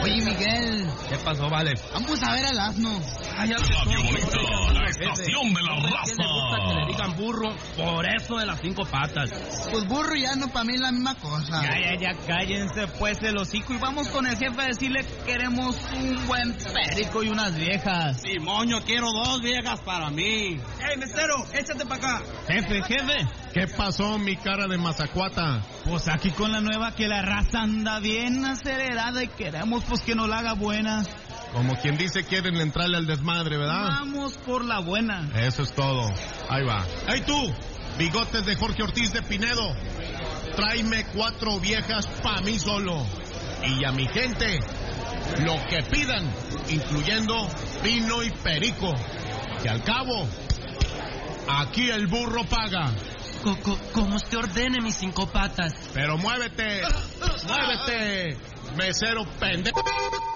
Oye, Miguel. ¿Qué pasó, vale? Vamos a ver al asno. Radio Bonita, la estación de la ¿Qué le gusta que le raza. digan burro? Por eso de las 5 patas. Pues burro y asno para mí es la misma cosa. Ya, cállense pues el hocico y vamos con el jefe a decirle que queremos un buen perico y unas viejas. Sí, moño, quiero 2 viejas para mí. ¡Ey, mesero, échate para acá! Jefe. ¿Qué pasó, mi cara de mazacuata? Pues aquí con la nueva que la raza anda bien acelerada y queremos pues que nos la haga buena. Como quien dice, quieren entrarle al desmadre, ¿verdad? Vamos por la buena. Eso es todo. Ahí va. ¡Hey tú! Bigotes de Jorge Ortiz de Pinedo. Tráeme 4 viejas pa' mí solo. Y a mi gente, lo que pidan, incluyendo vino y perico. Que al cabo, aquí el burro paga. Como usted ordene, mis 5 patas. Pero muévete, mesero pendejo.